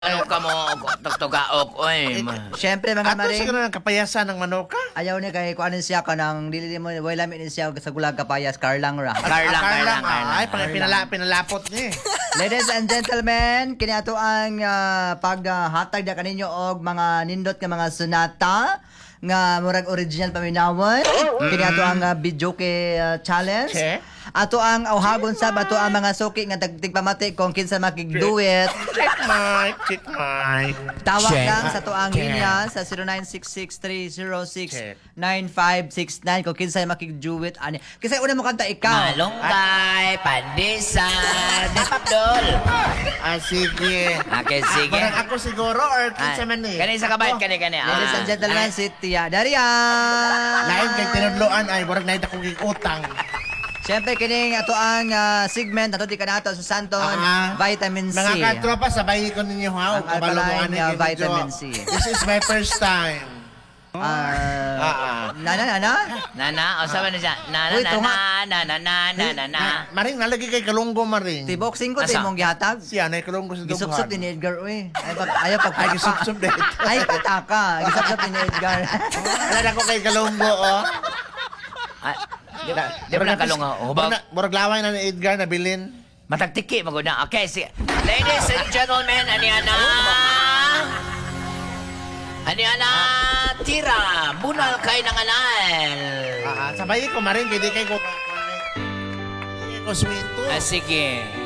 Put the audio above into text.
Ano ka mo, tugtugaok, oy. Siyempre mga Ato maring, siguro ng kapayasan ng manoka. ayaw niya kay kuanin siya ka nang dili mo wala min siya sa gulag kapayas Carlang ra. Carlang. Ay, pinalapot niya. Ladies and gentlemen, kini ato ang paghatag na kaninyo og mga nindot nga mga sonata nga murag original paminawon. Kini ato ang video challenge. Che? Ato ang awhagon sab ato ang mga suki nga dagdig pamati kung kinsa makig-do-it. Check mic. Tawag Check. lang sa tuang Check. linya sa 0966-306-9569 kung kinsay makig-do-it ani. Kasi una mo kanta ikaw. Malunggay, pandisan, dapapdol. Sige. Okay, sige. Parang ako siguro or kinsa man eh. Kani sa kabay, kani. Ladies and gentlemen, si Tia Darian. Lain kay tinudloan ay murag naid akong utang. Siyempre, kining ato ang segment ato di ka nato sa Santon Vitamin C. Mga katropa, sabay ko ninyo ha. Ang alkaline vitamin C. This is my first time. Nana? Nana, o sabi na siya. Uy, tunga. Na. Maring, nalagi kay Kalunggo, Maring. Ti boxing ko, ti Asa? mong gihatag. Siya, na Kalunggo sa dughan. Gisupsup ni Edgar, uy. Ayaw Ay, pagpaka. gisupsup dito. Ay, pataka. Gisupsup ni Edgar. Alala ko kay Kalunggo, oh. Di ba na kalunga? Murag laway na ni Edgar na bilin. Matagtiki, maguna. Okay, sige. Ladies and gentlemen, Aniana, tira, bunal kay ng anal. Sabay ko, Maring, kaya di kay ko. Hindi ko swito. Sige.